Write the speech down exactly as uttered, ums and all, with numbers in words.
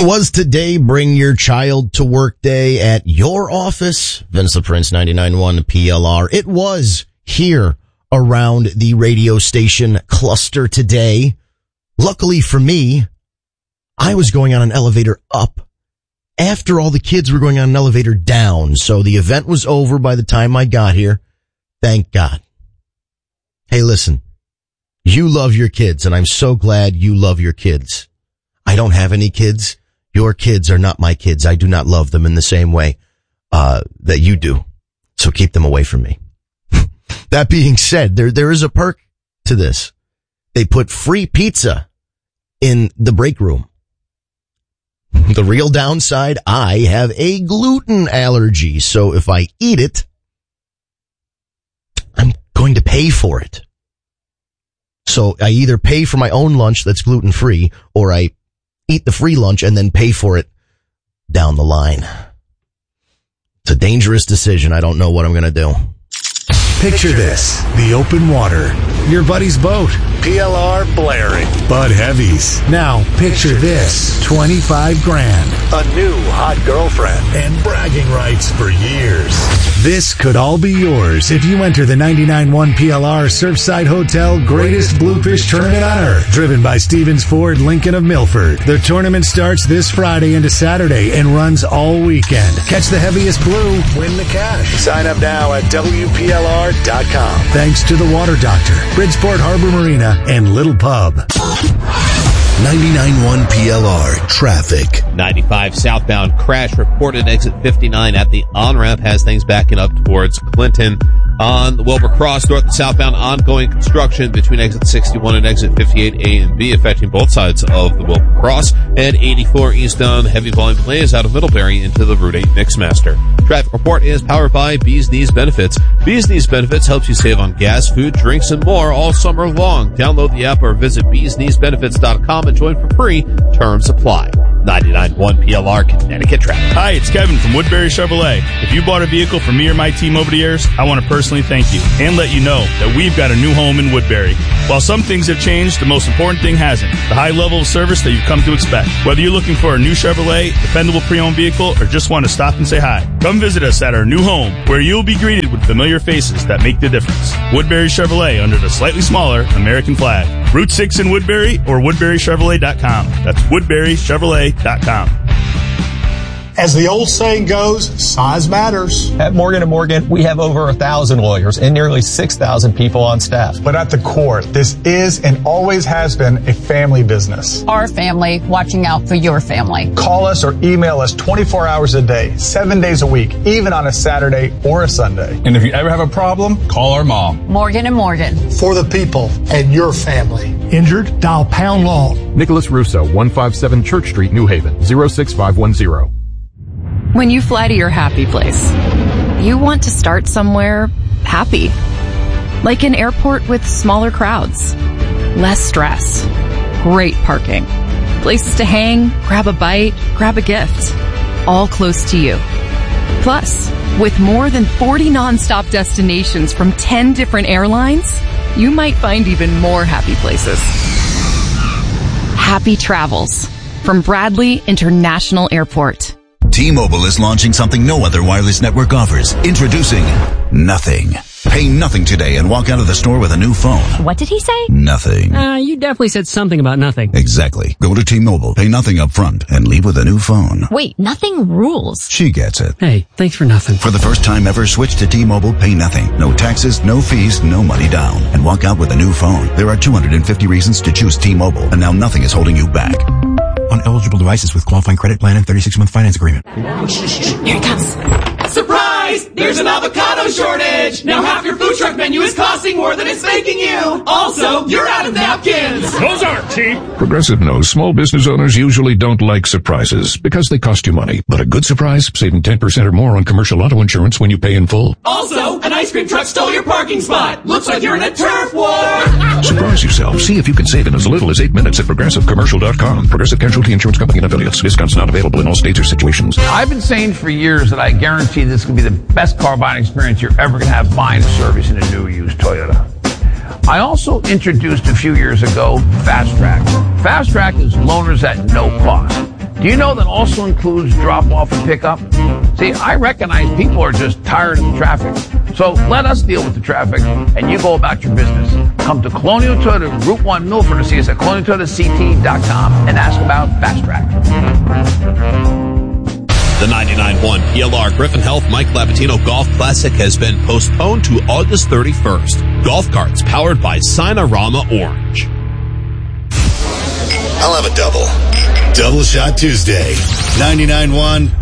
Was today Bring Your Child to Work Day at your office? Vince the Prince, ninety-nine point one P L R. It was here around the radio station cluster today. Luckily for me, I was going on an elevator up after all the kids were going on an elevator down. So the event was over by the time I got here. Thank God. Hey, listen, you love your kids, and I'm so glad you love your kids. I don't have any kids. Your kids are not my kids. I do not love them in the same way uh that you do. So keep them away from me. That being said, there there is a perk to this. They put free pizza in the break room. The real downside, I have a gluten allergy. So if I eat it, I'm going to pay for it. So I either pay for my own lunch that's gluten-free, or I eat the free lunch and then pay for it down the line. It's a dangerous decision. I don't know what I'm going to do. Picture this, the open water, your buddy's boat, P L R blaring, Bud Heavies. Now picture this, twenty-five grand, a new hot girlfriend, and bragging rights for years. This could all be yours if you enter the ninety-nine point one P L R Surfside Hotel Greatest Bluefish Tournament on Earth, driven by Stevens Ford Lincoln of Milford. The tournament starts this Friday into Saturday and runs all weekend. Catch the heaviest blue, win the cash. Sign up now at W P L R dot com. Thanks to the Water Doctor, Bridgeport Harbor Marina, and Little Pub. ninety-nine point one P L R traffic. ninety-five southbound crash reported exit fifty-nine at the on-ramp has things backing up towards Clinton. On the Wilbur Cross, north and southbound, ongoing construction between exit sixty-one and exit fifty-eight A and B, affecting both sides of the Wilbur Cross. And eighty-four eastbound, heavy volume delays out of Middlebury into the Route eight Mixmaster. Traffic report is powered by Bees Knees Benefits. Bees Knees Benefits helps you save on gas, food, drinks, and more all summer long. Download the app or visit bees knees benefits dot com and join for free. Terms apply. ninety-nine point one P L R Connecticut traffic. Hi, it's Kevin from Woodbury Chevrolet. If you bought a vehicle from me or my team over the years, I want to personally thank you and let you know that we've got a new home in Woodbury. While some things have changed, the most important thing hasn't. The high level of service that you've come to expect. Whether you're looking for a new Chevrolet, dependable pre-owned vehicle, or just want to stop and say hi, come visit us at our new home, where you'll be greeted with familiar faces that make the difference. Woodbury Chevrolet, under the slightly smaller American flag. Route six in Woodbury or woodbury chevrolet dot com. That's woodbury chevrolet dot com. As the old saying goes, size matters. At Morgan and Morgan, we have over a thousand lawyers and nearly six thousand people on staff. But at the core, this is and always has been a family business. Our family watching out for your family. Call us or email us twenty-four hours a day, seven days a week, even on a Saturday or a Sunday. And if you ever have a problem, call our mom. Morgan and Morgan. For the people and your family. Injured? Dial pound law. Nicholas Russo, one fifty-seven Church Street, New Haven, zero six five one zero. When you fly to your happy place, you want to start somewhere happy. Like an airport with smaller crowds, less stress, great parking, places to hang, grab a bite, grab a gift, all close to you. Plus, with more than forty nonstop destinations from ten different airlines, you might find even more happy places. Happy travels from Bradley International Airport. T-Mobile is launching something no other wireless network offers. Introducing Nothing. Pay nothing today and walk out of the store with a new phone. What did he say? Nothing. Uh, you definitely said something about nothing. Exactly. Go to T-Mobile, pay nothing up front, and leave with a new phone. Wait, nothing rules. She gets it. Hey, thanks for nothing. For the first time ever, switch to T-Mobile, pay nothing. No taxes, no fees, no money down. And walk out with a new phone. There are two hundred fifty reasons to choose T-Mobile, and now nothing is holding you back. On eligible devices with qualifying credit plan and thirty-six month finance agreement. Here it comes. Surprise! There's an avocado shortage! Now half your food truck menu is costing more than it's making you! Also, you're out of napkins! Those aren't cheap! Progressive knows small business owners usually don't like surprises because they cost you money. But a good surprise, saving ten percent or more on commercial auto insurance when you pay in full. Also, an ice cream truck stole your parking spot! Looks like you're in a turf war! Surprise yourself. See if you can save in as little as eight minutes at progressive commercial dot com. Progressive Casualty Insurance Company and affiliates. Discounts not available in all states or situations. I've been saying for years that I guarantee this can be the best car buying experience you're ever going to have buying a service in a new used Toyota. I also introduced a few years ago Fast Track. Fast Track is loaners at no cost. Do you know that also includes drop-off and pickup? See, I recognize people are just tired of the traffic. So let us deal with the traffic, and you go about your business. Come to Colonial Toyota, Route one, Milford, or see us at colonial toyota c t dot com and ask about Fast Track. The ninety-nine point one P L R Griffin Health Mike Labatino Golf Classic has been postponed to August thirty-first. Golf carts powered by Sinorama Orange. I'll have a double. Double Shot Tuesday. ninety-nine point one